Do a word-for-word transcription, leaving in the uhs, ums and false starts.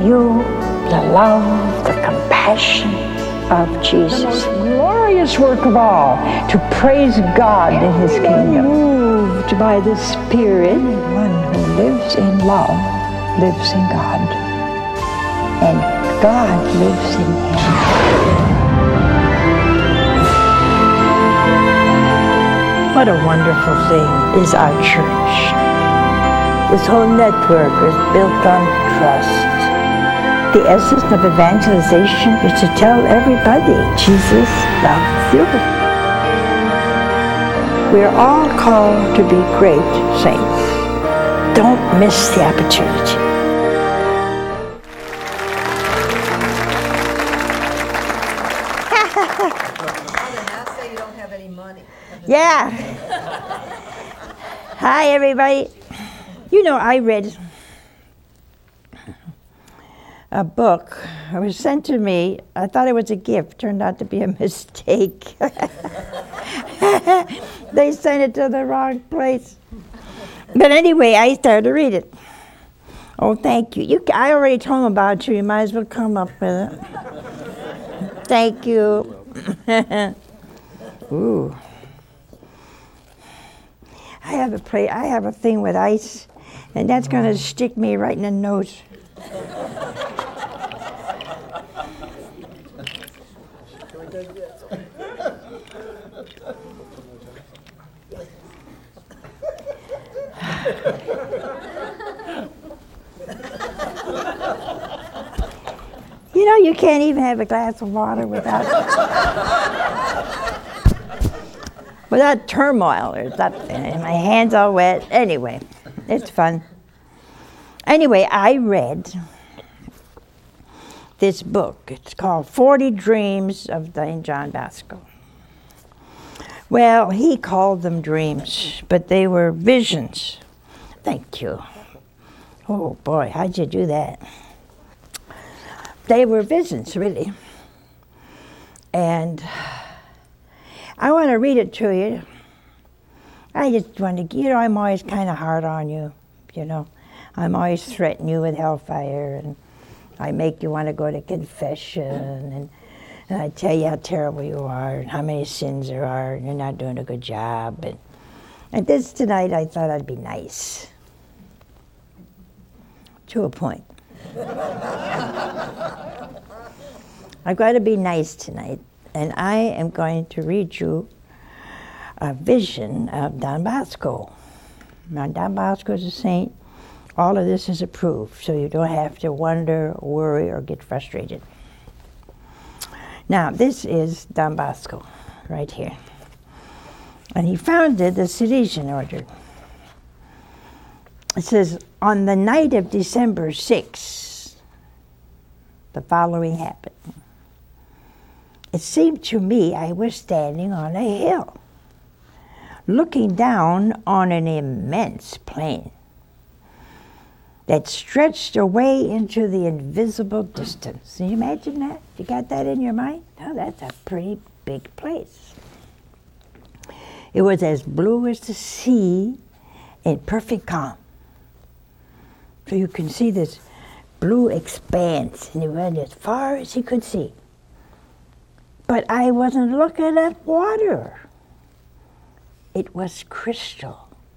you the love, the compassion of Jesus. The most glorious work of all, to praise God in His kingdom. Moved by the Spirit, one who lives in love lives in God, and God lives in him. What a wonderful thing is our church. This whole network is built on trust. The essence of evangelization is to tell everybody Jesus loves you. We're all called to be great saints. Don't miss the opportunity. Now say you don't have any money. Yeah. Hi, everybody. You know, I read a book. It was sent to me. I thought it was a gift. Turned out to be a mistake. They sent it to the wrong place. But anyway, I started to read it. Oh, thank you. You. I already told them about you. You might as well come up with it. Thank you. Ooh. I have a play. I have a thing with ice, and that's going to stick me right in the nose. You know, you can't even have a glass of water without without turmoil or something. And my hands all wet. Anyway, it's fun. Anyway, I read this book. It's called forty Dreams of Saint John Bosco. Well, he called them dreams, but they were visions. Thank you. Oh boy, how'd you do that? They were visions, really. And I want to read it to you. I just want to, you know, I'm always kind of hard on you, you know. I'm always threatening you with hellfire, and I make you want to go to confession, and, and I tell you how terrible you are, and how many sins there are, and you're not doing a good job. And, and this tonight, I thought I'd be nice. To a point. I've got to be nice tonight, and I am going to read you a vision of Don Bosco. Now, Don Bosco is a saint. All of this is approved, so you don't have to wonder, worry, or get frustrated. Now, this is Don Bosco, right here. And he founded the Salesian Order. It says, on the night of December sixth, the following happened. It seemed to me I was standing on a hill, looking down on an immense plain that stretched away into the invisible distance. Can you imagine that? You got that in your mind? Oh, that's a pretty big place. It was as blue as the sea in perfect calm. So you can see this blue expanse, and it went as far as he could see. But I wasn't looking at water. It was crystal.